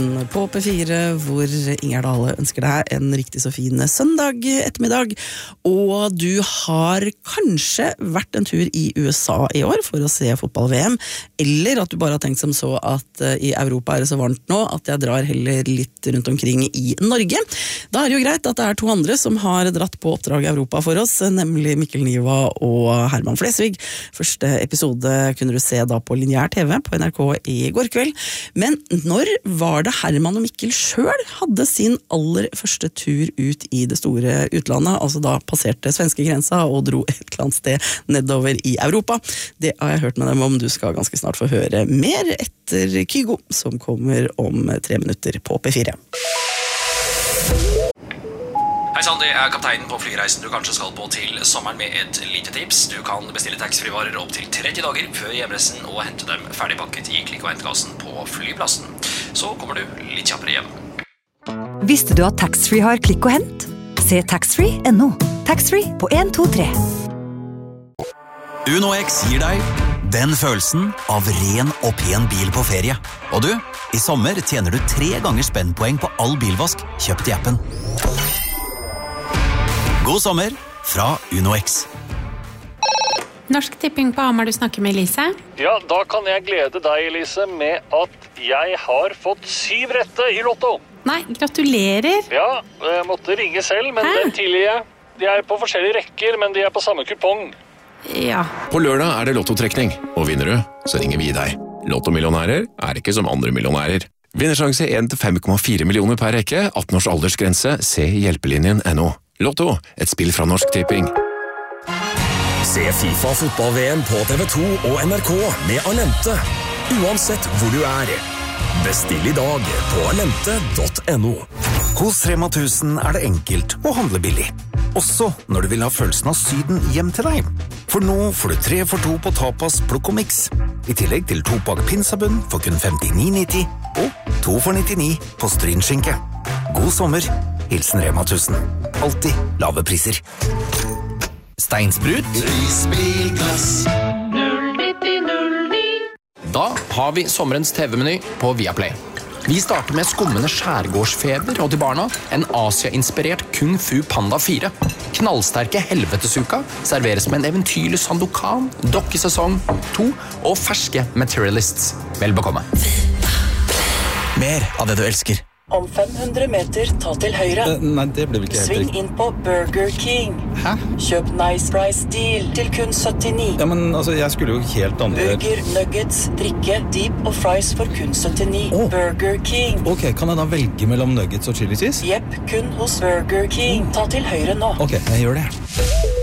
På P4, hvor Inger Dale ønsker deg en riktig så fin søndag ettermiddag. Og du har kanskje vært en tur i USA i år for å se fotball-VM, eller at du bare har tenkt som så at i Europa er det så varmt nå at jeg drar heller litt rundt omkring i Norge. Da er det jo greit at det er to andre som har dratt på oppdrag i Europa for oss, nemlig Mikkel Niva og Herman Flesvig. Første episode kunne du se da på lineær TV på NRK i går kveld. Men når var det Herman og Mikkel selv hadde sin aller første tur ut i det store utlandet, altså da passerte svenske grensa og dro et eller annet sted nedover i Europa? Det har jeg hørt med dem om. Du skal ganske snart få høre mer etter Kygo, som kommer om 3 minutter på P4. Hei sann, det kapteinen på flyreisen du kanskje skal på til sommeren med et lite tips. Du kan bestille taxfree-varer opp til 30 dager før hjemreisen og hente dem ferdigpakket i klikk- og hentekassen på flyplassen. Så kommer du litt kjappere hjem. Visste du at taxfree har klikk og hent? Se taxfree.no. Taxfree på 1, 2, 3. UnoX gir deg den følelsen av ren og pen bil på ferie. Og du, i sommer tjener du 3 ganger spennpoeng på all bilvask kjøpt i appen. God sommer fra UnoX. Norsk Tipping på Hamar, du snakker med Elise. Ja, da kan jeg glede deg, Elise, med at jeg har fått 7 rette i Lotto. Nei, gratulerer. Ja, jeg måtte ringe selv, men den tilgir jeg. De er på forskjellige rekker, men de er på samme kupong. Ja. På lørdag er det lottotrekning, og vinner du, så ringer vi deg. Lottomillionærer er ikke som andre millionærer. Vinnersjanse 1-5,4 millioner per rekke, 18 års aldersgrense, se hjelpelinjen.no. Lotto, et spill fra Norsk Tipping. Se FIFA fotball-VM på TV2 og NRK med Alente. Uansett hvor du er. Bestill i dag på alente.no. Hos Rema 1000 er det enkelt å handle billig. Også når du vil ha følelsen av Syden hjem til deg. For nå får du 3 for 2 på tapas, plukk og mix. I tillegg til 2-pakk pinsabunn for kun 59,90 og 2 for 99 på strynskinke. God sommer. Hilsen Rema 1000. Alltid lave priser. Steinsprut. Risbilglass. 09009. Da har vi sommerens TV-meny på Viaplay. Vi starter med skummende skjærgårdsfeber og til barna en Asia-inspirert Kung Fu Panda 4. Knallsterke helvetesuka serveres med en eventyrlig Sandokan, dokkesesong 2 og ferske Materialists. Vel bekomme. Mer av det du elsker. Om 500 meter, ta til høyre. Nei, det ble vel ikke helt Sving inn på Burger King. Hæ? Kjøp Nice Price Deal til kun 79. Ja, men altså, jeg skulle jo helt andre... Burger, nuggets, drikke, deep og fries for kun 79. Burger King. Ok, kan jeg da velge mellom nuggets og chili cheese? Jepp, kun hos Burger King. Ta til høyre nå. Ok, jeg gjør det.